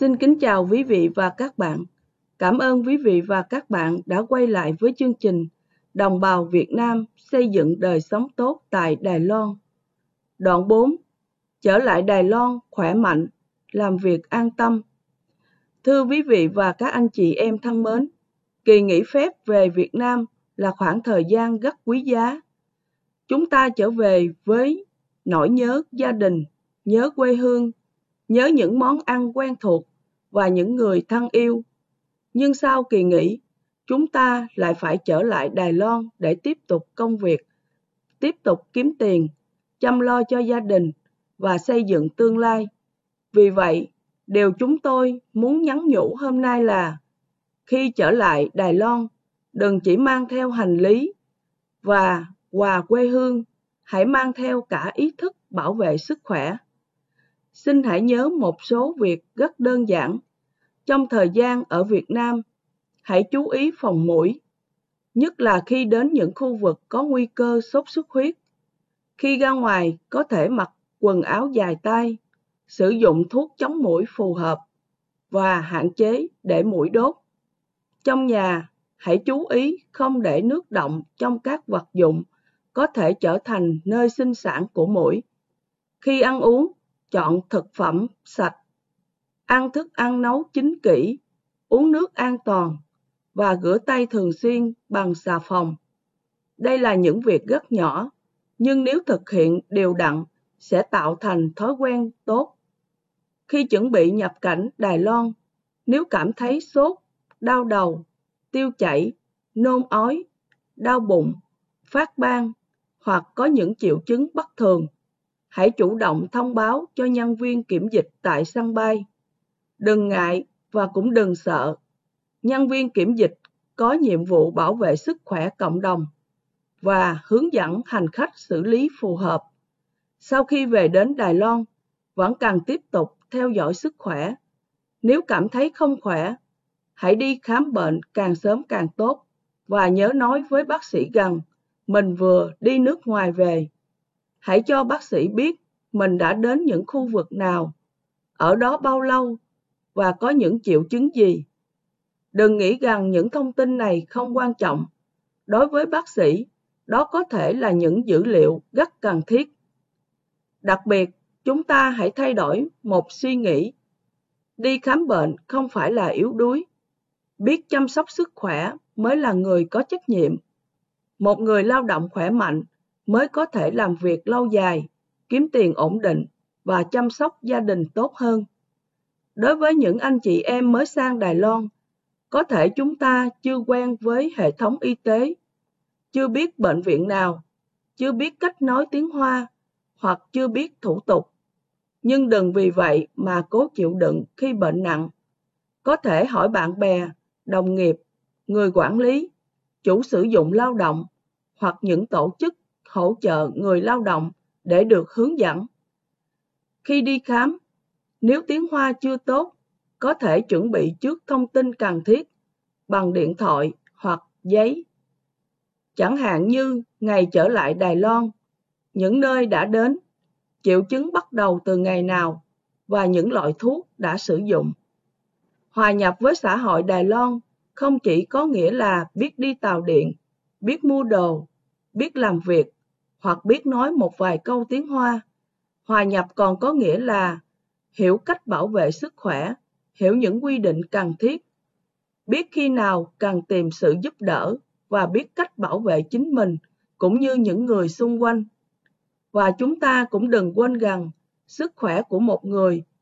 Xin kính chào quý vị và các bạn. Cảm ơn quý vị và các bạn đã quay lại với chương trình Đồng bào Việt Nam xây dựng đời sống tốt tại Đài Loan. Đoạn 4. Trở lại Đài Loan khỏe mạnh, làm việc an tâm. Thưa quý vị và các anh chị em thân mến, kỳ nghỉ phép về Việt Nam là khoảng thời gian rất quý giá. Chúng ta trở về với nỗi nhớ gia đình, nhớ quê hương, nhớ những món ăn quen thuộc và những người thân yêu. Nhưng sau kỳ nghỉ, chúng ta lại phải trở lại Đài Loan để tiếp tục công việc, tiếp tục kiếm tiền, chăm lo cho gia đình và xây dựng tương lai. Vì vậy, điều chúng tôi muốn nhắn nhủ hôm nay là khi trở lại Đài Loan, đừng chỉ mang theo hành lý và quà quê hương, hãy mang theo cả ý thức bảo vệ sức khỏe. Xin hãy nhớ một số việc rất đơn giản. Trong thời gian ở Việt Nam, hãy chú ý phòng muỗi, nhất là khi đến những khu vực có nguy cơ sốt xuất huyết. Khi ra ngoài, có thể mặc quần áo dài tay, sử dụng thuốc chống muỗi phù hợp và hạn chế để muỗi đốt. Trong nhà, hãy chú ý không để nước đọng trong các vật dụng có thể trở thành nơi sinh sản của muỗi. Khi ăn uống, chọn thực phẩm sạch, ăn thức ăn nấu chín kỹ, uống nước an toàn và rửa tay thường xuyên bằng xà phòng. Đây là những việc rất nhỏ, nhưng nếu thực hiện đều đặn sẽ tạo thành thói quen tốt. Khi chuẩn bị nhập cảnh Đài Loan, nếu cảm thấy sốt, đau đầu, tiêu chảy, nôn ói, đau bụng, phát ban hoặc có những triệu chứng bất thường, hãy chủ động thông báo cho nhân viên kiểm dịch tại sân bay. Đừng ngại và cũng đừng sợ. Nhân viên kiểm dịch có nhiệm vụ bảo vệ sức khỏe cộng đồng và hướng dẫn hành khách xử lý phù hợp. Sau khi về đến Đài Loan, vẫn cần tiếp tục theo dõi sức khỏe. Nếu cảm thấy không khỏe, hãy đi khám bệnh càng sớm càng tốt và nhớ nói với bác sĩ rằng mình vừa đi nước ngoài về. Hãy cho bác sĩ biết mình đã đến những khu vực nào, ở đó bao lâu và có những triệu chứng gì. Đừng nghĩ rằng những thông tin này không quan trọng. Đối với bác sĩ, đó có thể là những dữ liệu rất cần thiết. Đặc biệt, chúng ta hãy thay đổi một suy nghĩ. Đi khám bệnh không phải là yếu đuối. Biết chăm sóc sức khỏe mới là người có trách nhiệm. Một người lao động khỏe mạnh mới có thể làm việc lâu dài, kiếm tiền ổn định và chăm sóc gia đình tốt hơn. Đối với những anh chị em mới sang Đài Loan, có thể chúng ta chưa quen với hệ thống y tế, chưa biết bệnh viện nào, chưa biết cách nói tiếng Hoa hoặc chưa biết thủ tục. Nhưng đừng vì vậy mà cố chịu đựng khi bệnh nặng. Có thể hỏi bạn bè, đồng nghiệp, người quản lý, chủ sử dụng lao động hoặc những tổ chức hỗ trợ người lao động để được hướng dẫn. Khi đi khám, nếu tiếng Hoa chưa tốt, có thể chuẩn bị trước thông tin cần thiết bằng điện thoại hoặc giấy. Chẳng hạn như ngày trở lại Đài Loan, những nơi đã đến, triệu chứng bắt đầu từ ngày nào và những loại thuốc đã sử dụng. Hòa nhập với xã hội Đài Loan không chỉ có nghĩa là biết đi tàu điện, biết mua đồ, biết làm việc hoặc biết nói một vài câu tiếng Hoa. Hòa nhập còn có nghĩa là hiểu cách bảo vệ sức khỏe, hiểu những quy định cần thiết, biết khi nào cần tìm sự giúp đỡ và biết cách bảo vệ chính mình cũng như những người xung quanh. Và chúng ta cũng đừng quên rằng sức khỏe của một người